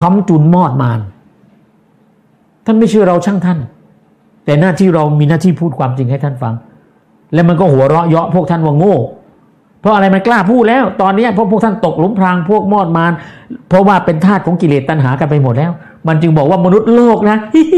ำจุนมอดมานท่านไม่เชื่อเราช่างท่านแต่หน้าที่เรามีหน้าที่พูดความจริงให้ท่านฟังแล้วมันก็หัวเราะเยาะพวกท่านว่าโง่เพราะอะไรมันกล้าพูดแล้วตอนนี้พวกท่านตกหลุมพรางพวกมอดมานเพราะว่าเป็นทาสของกิเลสตัณหากันไปหมดแล้วมันจึงบอกว่ามนุษย์โลกนะ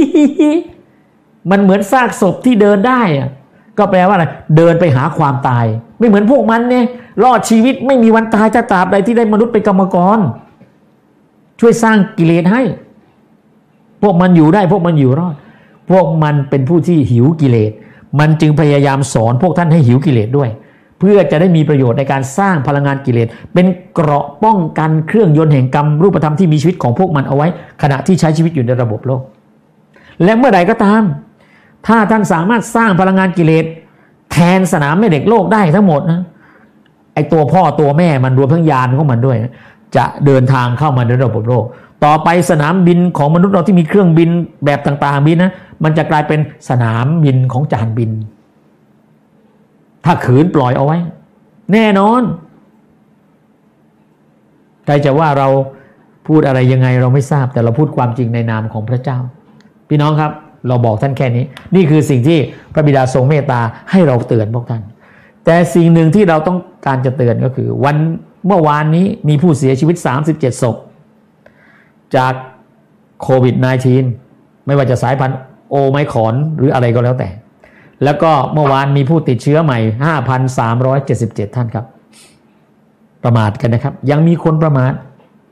มันเหมือนซากศพที่เดินได้อะก็แปลว่าอะไรเดินไปหาความตายไม่เหมือนพวกมันเนี่ยรอดชีวิตไม่มีวันตายถ้าตราบใดที่ได้มนุษย์เป็นกรรมกรช่วยสร้างกิเลสให้พวกมันอยู่ได้พวกมันอยู่รอดพวกมันเป็นผู้ที่หิวกิเลสมันจึงพยายามสอนพวกท่านให้หิวกิเลสด้วยเพื่อจะได้มีประโยชน์ในการสร้างพลังงานกิเลสเป็นเกราะป้องกันเครื่องยนต์แห่งกรรมรูปธรรมที่มีชีวิตของพวกมันเอาไว้ขณะที่ใช้ชีวิตอยู่ในระบบโลกและเมื่อใดก็ตามถ้าท่านสามารถสร้างพลังงานกิเลสแทนสนามแม่เหล็กโลกได้ทั้งหมดนะไอตัวพ่อตัวแม่มันรวมทั้งยานของมันด้วยนะจะเดินทางเข้ามาในระบบโลกต่อไปสนามบินของมนุษย์เราที่มีเครื่องบินแบบต่างๆบินนะมันจะกลายเป็นสนามบินของจานบินถ้าขืนปล่อยเอาไว้แน่นอนใครจะว่าเราพูดอะไรยังไงเราไม่ทราบแต่เราพูดความจริงในนามของพระเจ้าพี่น้องครับเราบอกท่านแค่นี้นี่คือสิ่งที่พระบิดาทรงเมตตาให้เราเตือนพวกท่านแต่สิ่งหนึ่งที่เราต้องการจะเตือนก็คือเมื่อวานนี้มีผู้เสียชีวิต37ศพจากโควิด -19 ไม่ว่าจะสายพันธุ์โอไมครอนหรืออะไรก็แล้วแต่แล้วก็เมื่อวานมีผู้ติดเชื้อใหม่ 5,377 ท่านครับประมาทกันนะครับยังมีคนประมาท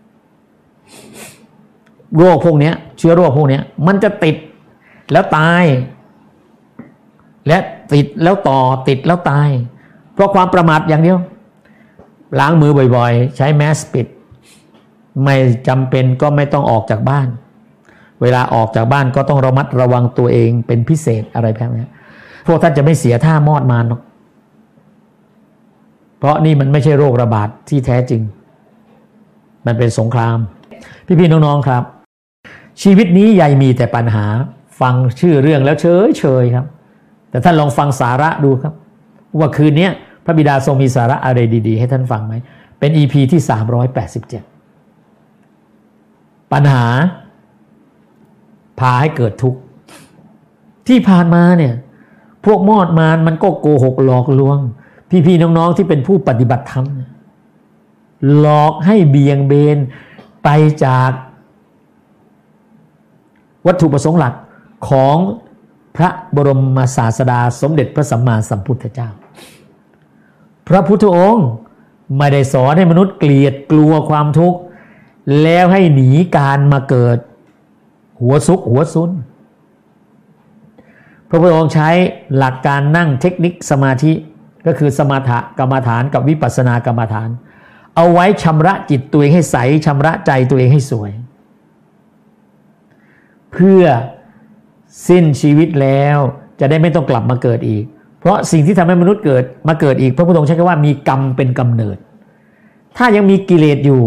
โรคพวกนี้เชื้อโรคพวกนี้มันจะติดแล้วตายและติดแล้วต่อติดแล้วตายเพราะความประมาทอย่างเดียวล้างมือบ่อยๆใช้แมสปิดไม่จำเป็นก็ไม่ต้องออกจากบ้านเวลาออกจากบ้านก็ต้องระมัดระวังตัวเองเป็นพิเศษอะไรแบบนี้พวกท่านจะไม่เสียท่ามอดมานหรอกเพราะนี่มันไม่ใช่โรคระบาดที่แท้จริงมันเป็นสงครามพี่ๆน้องๆครับชีวิตนี้ใหญ่มีแต่ปัญหาฟังชื่อเรื่องแล้วเฉยๆครับแต่ท่านลองฟังสาระดูครับว่าคืนนี้พระบิดาทรงมีสาระอะไรดีๆให้ท่านฟังไหมเป็น EP ที่387ปัญหาพาให้เกิดทุกข์ที่ผ่านมาเนี่ยพวกมอดมารมันก็โกหกหลอกลวงพี่ๆน้องๆที่เป็นผู้ปฏิบัติธรรมหลอกให้เบี่ยงเบนไปจากวัตถุประสงค์หลักของพระบรมศาสดาสมเด็จพระสัมมาสัมพุทธเจ้าพระพุทธองค์ไม่ได้สอนให้มนุษย์เกลียดกลัวความทุกข์แล้วให้หนีการมาเกิดหัวซุกหัวซุนพระพุทธองค์ใช้หลักการนั่งเทคนิคสมาธิก็คือสมถกรรมฐานกับวิปัสสนากรรมฐานเอาไว้ชำระจิตตัวเองให้ใสชำระใจตัวเองให้สวยเพื่อสิ้นชีวิตแล้วจะได้ไม่ต้องกลับมาเกิดอีกเพราะสิ่งที่ทำให้มนุษย์เกิดมาเกิดอีกพระพุทธองค์ใช้คำว่ามีกรรมเป็นกำเนิดถ้ายังมีกิเลสอยู่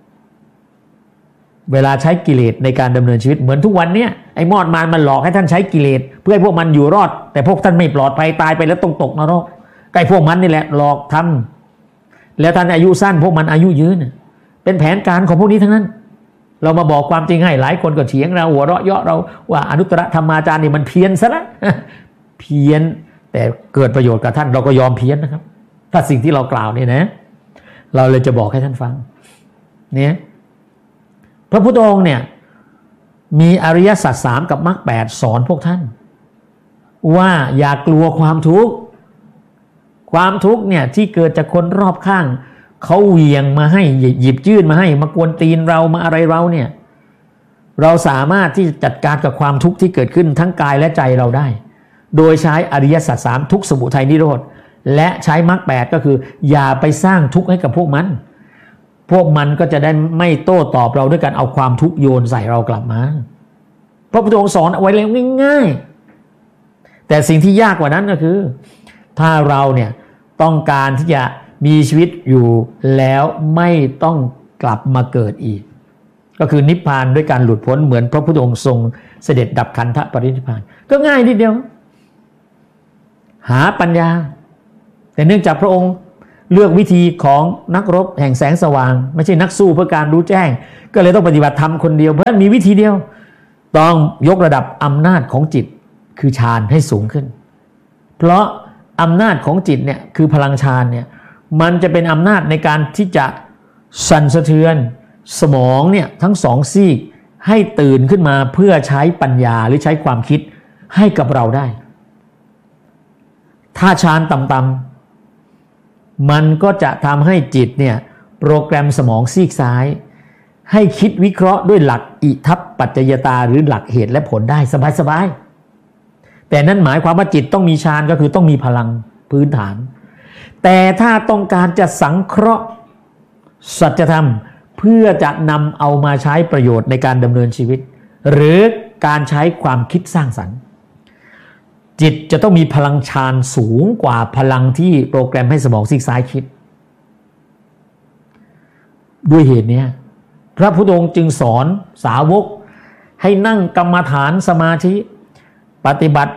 เวลาใช้กิเลสในการดำเนินชีวิตเหมือนทุกวันเนี้ยไอ้มอดมารมันหลอกให้ท่านใช้กิเลสเพื่อให้พวกมันอยู่รอดแต่พวกท่านไม่ปลอดภัยตายไปแล้วต้องตกนรกไอ้พวกมันนี่แหละหลอกทำแล้วท่านอายุสั้นพวกมันอายุยืนเป็นแผนการของพวกนี้ทั้งนั้นเรามาบอกความจริงให้หลายคนก็เถียงเราหัวเราะเยาะเราว่าอนุตตรธรรมาจารย์นี่มันเพี้ยนซะแล้วเพี้ยนแต่เกิดประโยชน์กับท่านเราก็ยอมเพี้ยนนะครับถ้าสิ่งที่เรากล่าวนี่นะเราเลยจะบอกให้ท่านฟังเนี่ยพระพุทธองค์เนี่ยมีอริยสัจ3กับมรรค8สอนพวกท่านว่าอย่ากลัวความทุกข์เนี่ยที่เกิดจากคนรอบข้างเขาเหวี่ยงมาให้หยิบยื่นมาให้มากวนตีนเรามาอะไรเราเนี่ยเราสามารถที่จะจัดการกับความทุกข์ที่เกิดขึ้นทั้งกายและใจเราได้โดยใช้อริยสัจ3ทุกข์สมุทัยนิโรธและใช้มรรค8ก็คืออย่าไปสร้างทุกข์ให้กับพวกมันก็จะได้ไม่โต้ตอบเราด้วยการเอาความทุกข์โยนใส่เรากลับมาพระพุทธองค์สอนเอาไว้แล้วง่ายๆแต่สิ่งที่ยากกว่านั้นก็คือถ้าเราเนี่ยต้องการที่จะมีชีวิตอยู่แล้วไม่ต้องกลับมาเกิดอีกก็คือนิพพานด้วยการหลุดพ้นเหมือนพระพุทธองค์ทรงเสด็จดับขันธปรินิพพานก็ง่ายนิดเดียวหาปัญญาแต่เนื่องจากพระองค์เลือกวิธีของนักรบแห่งแสงสว่างไม่ใช่นักสู้เพื่อการรู้แจ้งก็เลยต้องปฏิบัติธรรมคนเดียวเพราะมีวิธีเดียวต้องยกระดับอำนาจของจิตคือฌานให้สูงขึ้นเพราะอำนาจของจิตเนี่ยคือพลังฌานเนี่ยมันจะเป็นอำนาจในการที่จะสั่นสะเทือนสมองเนี่ยทั้งสองซีกให้ตื่นขึ้นมาเพื่อใช้ปัญญาหรือใช้ความคิดให้กับเราได้ถ้าฌานต่ำๆมันก็จะทำให้จิตเนี่ยโปรแกรมสมองซีกซ้ายให้คิดวิเคราะห์ด้วยหลักอิทัปปัจจยตาหรือหลักเหตุและผลได้สบายๆแต่นั่นหมายความว่าจิตต้องมีฌานก็คือต้องมีพลังพื้นฐานแต่ถ้าต้องการจะสังเคราะห์สัจธรรมเพื่อจะนำเอามาใช้ประโยชน์ในการดำเนินชีวิตหรือการใช้ความคิดสร้างสรรค์จิตจะต้องมีพลังฌานสูงกว่าพลังที่โปรแกรมให้สมองซีกซ้ายคิดด้วยเหตุนี้พระพุทธองค์จึงสอนสาวกให้นั่งกรรมฐานสมาธิปฏิบัติ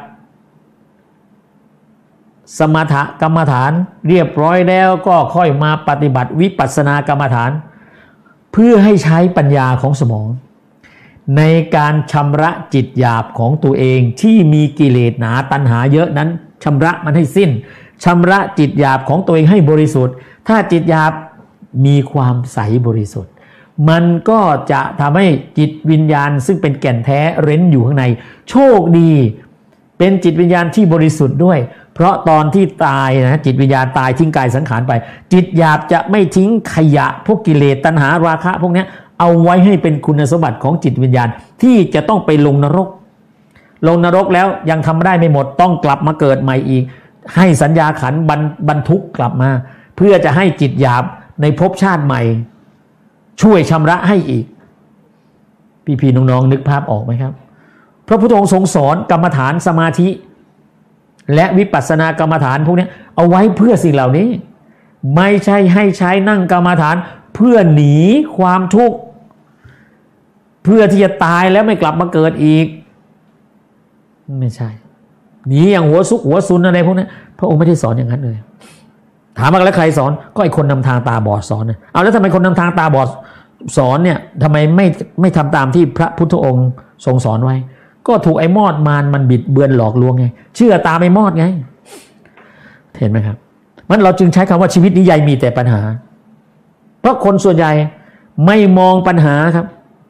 สมถกรรมฐานเรียบร้อยแล้วก็ค่อยมาปฏิบัติวิปัสสนากรรมฐานเพื่อให้ใช้ปัญญาของสมองในการชำระจิตหยาบของตัวเองที่มีกิเลสหนาตัณหาเยอะนั้นชำระมันให้สิ้นชำระจิตหยาบของตัวเองให้บริสุทธิ์ถ้าจิตหยาบมีความใสบริสุทธิ์มันก็จะทำให้จิตวิญญาณซึ่งเป็นแก่นแท้เร้นอยู่ข้างในโชคดีเป็นจิตวิญญาณที่บริสุทธิ์ด้วยเพราะตอนที่ตายนะจิตวิญญาณตายทิ้งกายสังขารไปจิตหยาบจะไม่ทิ้งขยะพวกกิเลสตัณหาราคะพวกนี้เอาไว้ให้เป็นคุณสมบัติของจิตวิญญาณที่จะต้องไปลงนรกแล้วยังทำได้ไม่หมดต้องกลับมาเกิดใหม่อีกให้สัญญาขันธ์บรรทุกกลับมาเพื่อจะให้จิตหยาบในภพชาติใหม่ช่วยชำระให้อีกพี่ๆน้องๆนึกภาพออกไหมครับพระพุทธองค์ทรงสอนกรรมฐานสมาธิและวิปัสสนากรรมฐานพวกนี้เอาไว้เพื่อสิ่งเหล่านี้ไม่ใช่ให้ใช้นั่งกรรมฐานเพื่อหนีความทุกข์เพื่อที่จะตายแล้วไม่กลับมาเกิดอีกไม่ใช่หนีอย่างหัวซุกหัวซุนอะไรพวกนี้พระองค์ไม่ได้สอนอย่างนั้นเลยถามมาแล้วใครสอนก็ไอ้คนนำทางตาบอดสอนเนี่ยเอาแล้วทำไมคนนำทางตาบอดสอนเนี่ยทำไมไม่ทำตามที่พระพุทธองค์ทรงสอนไว้ก็ถูกไอ้มอดมันบิดเบือนหลอกลวงไงเชื่อตามไอ้มอดไงเห็นไหมครับมันเราจึงใช้คำว่าชีวิตนี้ใหญ่มีแต่ปัญหาเพราะคนส่วนใหญ่ไม่มองปัญหาครับ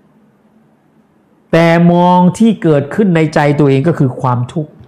แต่มองที่เกิดขึ้นในใจตัวเองก็คือความทุกข์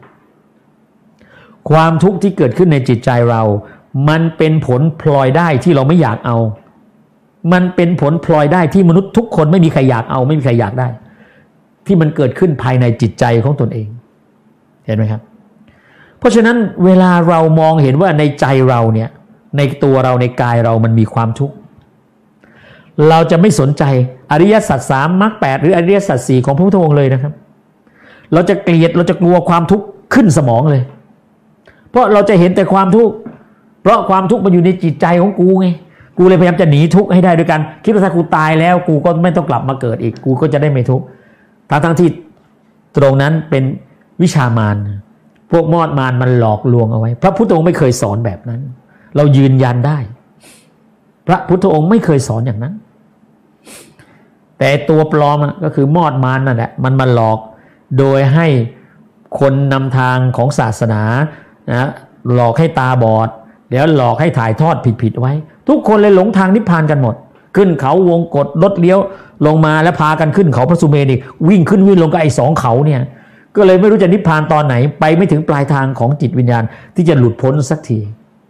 ที่เกิดขึ้นในจิตใจเรามันเป็นผลพลอยได้ที่เราไม่อยากเอามันเป็นผลพลอยได้ที่มนุษย์ทุกคนไม่มีใครอยากเอาไม่มีใครอยากได้ที่มันเกิดขึ้นภายในจิตใจของตนเองเห็นไหมครับเพราะฉะนั้นเวลาเรามองเห็นว่าในใจเราเนี่ยในตัวเราในกายเรามันมีความทุกข์เราจะไม่สนใจอริยสัจ3มรรค8หรืออริยสัจ4ของพระพุทธองค์เลยนะครับเราจะเกลียดเราจะกลัวความทุกข์ขึ้นสมองเลยเพราะเราจะเห็นแต่ความทุกข์เพราะความทุกข์มันอยู่ในจิตใจของกูไงกูเลยพยายามจะหนีทุกข์ให้ได้ด้วยกันคิดว่าถ้ากูตายแล้วกูก็ไม่ต้องกลับมาเกิดอีกกูก็จะได้ไม่ทุกข์ทั้งที่ตรงนั้นเป็นวิชามารพวกมอดมารมันหลอกลวงเอาไว้พระพุทธองค์ไม่เคยสอนแบบนั้นเรายืนยันได้พระพุทธองค์ไม่เคยสอนอย่างนั้นแต่ตัวปลอมก็คือมอดมารนั่นแหละมันมาหลอกโดยให้คนนำทางของศาสนานะหลอกให้ตาบอดแล้วหลอกให้ถ่ายทอดผิดไว้ทุกคนเลยหลงทางนิพพานกันหมดขึ้นเขาวงกฏรถเลี้ยวลงมาแล้วพากันขึ้นเขาพระสุเมรุอีกวิ่งขึ้นวิ่งลงกับไอ้2เขาเนี่ยก็เลยไม่รู้จะนิพพานตอนไหนไปไม่ถึงปลายทางของจิตวิญญาณที่จะหลุดพ้นสักที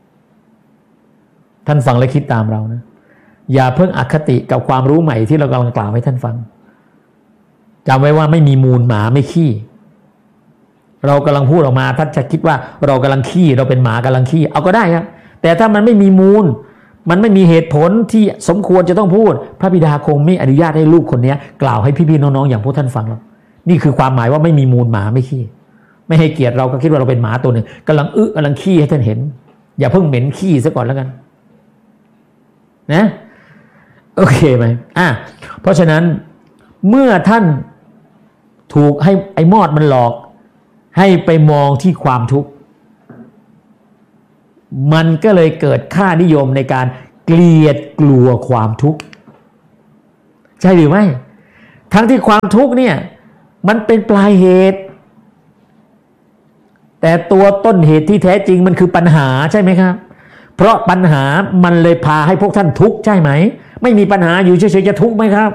ท่านฟังและคิดตามเรานะอย่าเพิ่งอคติกับความรู้ใหม่ที่เรากำลังกล่าวให้ท่านฟังจำไว้ว่าไม่มีมูลหมาไม่ขี้เรากำลังพูดออกมาท่านจะคิดว่าเรากำลังขี้เราเป็นหมากำลังขี้เอาก็ได้ครับแต่ถ้ามันไม่มีมูลมันไม่มีเหตุผลที่สมควรจะต้องพูดพระบิดาคงไม่อนุญาตให้ลูกคนนี้กล่าวให้พี่ๆน้องๆอย่างพวกท่านฟังหรอกนี่คือความหมายว่าไม่มีมูลหมาไม่ขี้ไม่ให้เกียรติเราก็คิดว่าเราเป็นหมาตัวหนึ่งกำลังกำลังขี้ให้ท่านเห็นอย่าเพิ่งเหม็นขี้ซะก่อนแล้วกันนะโอเคไหมเพราะฉะนั้นเมื่อท่านถูกให้ไอ้มอดมันหลอกให้ไปมองที่ความทุกข์มันก็เลยเกิดค่านิยมในการเกลียดกลัวความทุกข์ใช่หรือไม่ทั้งที่ความทุกข์เนี่ยมันเป็นปลายเหตุแต่ตัวต้นเหตุที่แท้จริงมันคือปัญหาใช่ไหมครับเพราะปัญหามันเลยพาให้พวกท่านทุกข์ใช่ไหมไม่มีปัญหาอยู่เฉยๆจะทุกข์ไหมครับ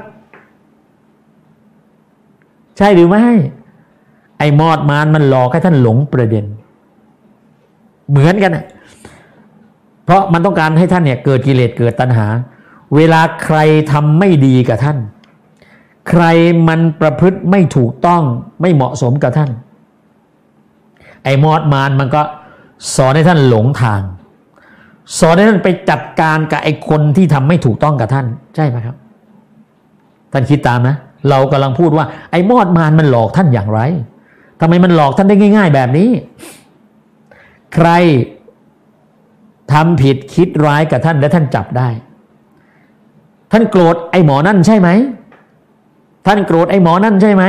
ใช่หรือไม่ไอ้มอดมารมันหลอกให้ท่านหลงประเด็นเหมือนกันนะเพราะมันต้องการให้ท่านเนี่ยเกิดกิเลสเกิดตัณหาเวลาใครทำไม่ดีกับท่านใครมันประพฤติไม่ถูกต้องไม่เหมาะสมกับท่านไอ้มอดมารมันก็สอนให้ท่านหลงทางสอนให้ท่านไปจัดการกับไอ้คนที่ทำไม่ถูกต้องกับท่านใช่ไหมครับท่านคิดตามนะเรากำลังพูดว่าไอ้มอดมารมันหลอกท่านอย่างไรทำไมมันหลอกท่านได้ง่ายๆแบบนี้ใครทำผิดคิดร้ายกับท่านและท่านจับได้ท่านโกรธไอ้หมอนั่นใช่ไหมท่านโกรธไอ้หมอนั่นใช่ไหม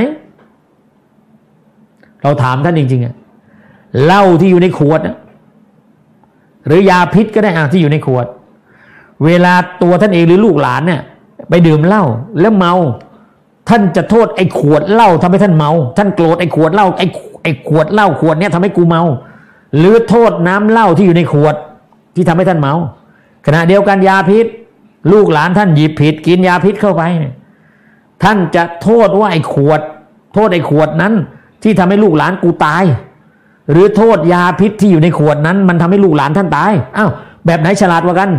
เราถามท่านจริงๆอะเหล้าที่อยู่ในขวดหรือยาพิษก็ได้ที่อยู่ในขวดเวลาตัวท่านเองหรือลูกหลานเนี่ยไปดื่มเหล้าแล้วเมาท่านจะโทษไอ้ขวดเหล้าทำให้ท่านเมาท่านโกรธไอ้ขวดเหล้าไอ้ขวดเหล้าขวดเนี้ยทำให้กูเมาหรือโทษน้ำเหล้าที่อยู่ในขวดที่ทำให้ท่านเมาขณะเดียวกันยาพิษลูกหลานท่านหยิบผิดกินยาพิษเข้าไปเนี่ยท่านจะโทษว่าไอ้ขวดโทษไอ้ขวดนั้นที่ทำให้ลูกหลานกูตายหรือโทษยาพิษที่อยู่ในขวดนั้นมันทำให้ลูกหลานท่านตายอ้าวแบบไหนฉลาดกว่ากัน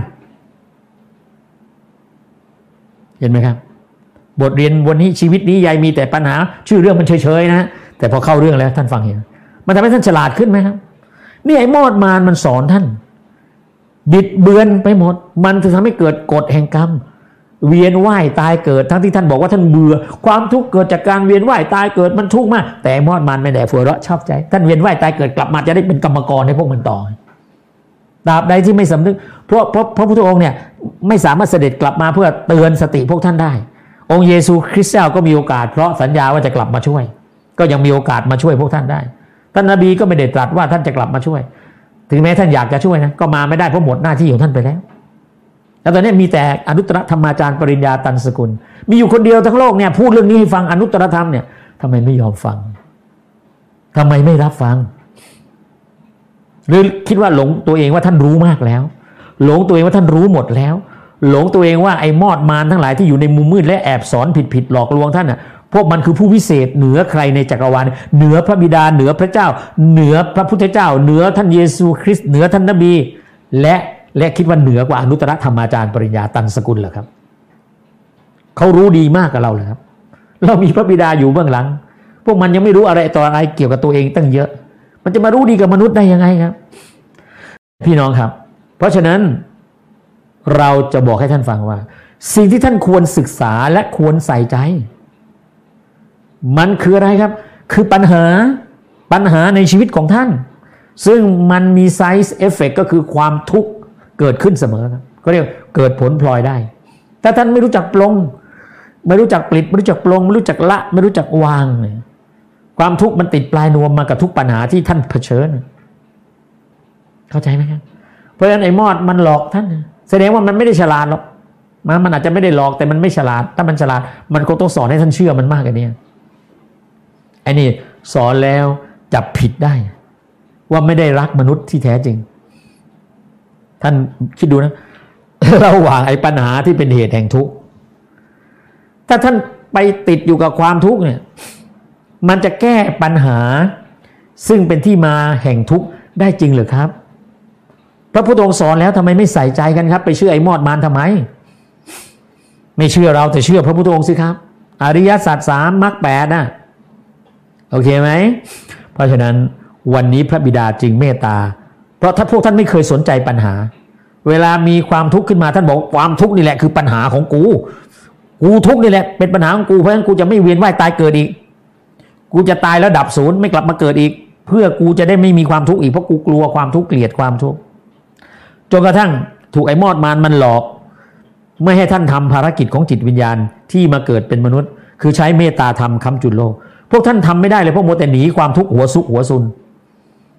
เห็นไหมครับบทเรียนวันนี้ชีวิตนี้ยายมีแต่ปัญหาชื่อเรื่องมันเฉยๆนะแต่พอเข้าเรื่องแล้วท่านฟังเห็นมันทำให้ท่านฉลาดขึ้นไหมครับนี่ไอ้มอดมารมันสอนท่านบิดเบือนไปหมดมันจะทำให้เกิดกฎแห่งกรรมเวียนว่ายตายเกิดทั้งที่ท่านบอกว่าท่านเบื่อความทุกข์เกิดจากการเวียนว่ายตายเกิดมันทุกข์มากแต่มอดมารไม่ได้หัวเราะชอบใจท่านเวียนว่ายตายเกิดกลับมาจะได้เป็นกรรมกรให้พวกมันต่อตราบใดที่ไม่สำนึกเพราะพระพุทธองค์เนี่ยไม่สามารถเสด็จกลับมาเพื่อเตือนสติพวกท่านได้องค์เยซูคริสต์เจ้าก็มีโอกาสเพราะสัญญาว่าจะกลับมาช่วยก็ยังมีโอกาสมาช่วยพวกท่านได้ท่านนบีก็ไม่ได้ตรัสว่าท่านจะกลับมาช่วยถึงแม้ท่านอยากจะช่วยนะก็มาไม่ได้เพราะหมดหน้าที่ของท่านไปแล้วแล้วตอนนี้มีแต่อนุตตรธรรมาจารย์ปริญญาตันสกุลมีอยู่คนเดียวทั้งโลกเนี่ยพูดเรื่องนี้ให้ฟังอนุตตรธรรมเนี่ยทำไมไม่ยอมฟังทำไมไม่รับฟังหรือคิดว่าหลงตัวเองว่าท่านรู้มากแล้วหลงตัวเองว่าท่านรู้หมดแล้วหลงตัวเองว่าไอ้มอดมารทั้งหลายที่อยู่ในมุมมืดและแอบสอนผิดหลอกลวงท่านน่ะพวกมันคือผู้วิเศษเหนือใครในจักรวาลเหนือพระบิดาเหนือพระเจ้าเหนือพระพุทธเจ้าเหนือท่านเยซูคริสต์เหนือท่านนบีและคิดว่าเหนือกว่าอนุตตรธรรมาจารย์ปริญญาตันสกุลเหรอครับเขารู้ดีมากกับเราเลยครับเรามีพระบิดาอยู่เบื้องหลังพวกมันยังไม่รู้อะไรต่ออะไรเกี่ยวกับตัวเองตั้งเยอะมันจะมารู้ดีกับมนุษย์ได้ยังไงครับพี่น้องครับเพราะฉะนั้นเราจะบอกให้ท่านฟังว่าสิ่งที่ท่านควรศึกษาและควรใส่ใจมันคืออะไรครับคือปัญหาในชีวิตของท่านซึ่งมันมีไซส์เอฟเฟกต์ก็คือความทุกข์เกิดขึ้นเสมอครับก็เรียกเกิดผลพลอยได้ถ้าท่านไม่รู้จักปลงไม่รู้จักปลิดไม่รู้จักปลงไม่รู้จักละไม่รู้จักวางความทุกข์มันติดปลายนวมมากับทุกปัญหาที่ท่านเผชิญเข้าใจไหมครับเพราะฉะนั้นไอ้มอดมันหลอกท่านแสดงว่ามันไม่ได้ฉลาดหรอกมันอาจจะไม่ได้หลอกแต่มันไม่ฉลาดถ้ามันฉลาดมันคงต้องสอนให้ท่านเชื่อมันมากกว่านี้ไอ้นี่สอนแล้วจับผิดได้ว่าไม่ได้รักมนุษย์ที่แท้จริงท่านคิดดูนะ ระหว่างไอ้ปัญหาที่เป็นเหตุแห่งทุกข์ถ้าท่านไปติดอยู่กับความทุกข์เนี่ยมันจะแก้ปัญหาซึ่งเป็นที่มาแห่งทุกข์ได้จริงหรือครับพระพุทธองค์สอนแล้วทำไมไม่ใส่ใจกันครับไปเชื่อไอ้มอดมารทำไมไม่เชื่อเราแต่เชื่อพระพุทธองค์สิครับอริยสัจ3มรรค8นะโอเคไหมเพราะฉะนั้นวันนี้พระบิดาจึงเมตตาเพราะถ้าพวกท่านไม่เคยสนใจปัญหาเวลามีความทุกข์ขึ้นมาท่านบอกความทุกข์นี่แหละคือปัญหาของกูทุกข์นี่แหละเป็นปัญหาของกูเพราะฉะนั้นกูจะไม่เวียนว่ายตายเกิดอีกกูจะตายแล้วดับศูนย์ไม่กลับมาเกิดอีกเพื่อกูจะได้ไม่มีความทุกข์อีกเพราะกูกลัวความทุกข์เกลียดความทุกข์จนกระทั่งถูกไอ้มอดมารมันหลอกไม่ให้ท่านทำภารกิจของจิตวิญญาณที่มาเกิดเป็นมนุษย์คือใช้เมตตาธรรมค้ำจุนโลกพวกท่านทำไม่ได้เลยเพราะมัวแต่หนีความทุกข์หัวซุกหัวซุน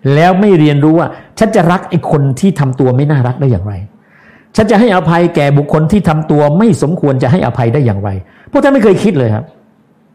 แล้วไม่เรียนรู้ว่าฉันจะรักไอ้คนที่ทำตัวไม่น่ารักได้อย่างไรฉันจะให้อภัยแก่บุคคลที่ทำตัวไม่สมควรจะให้อภัยได้อย่างไรพวกท่านไม่เคยคิดเลยครับ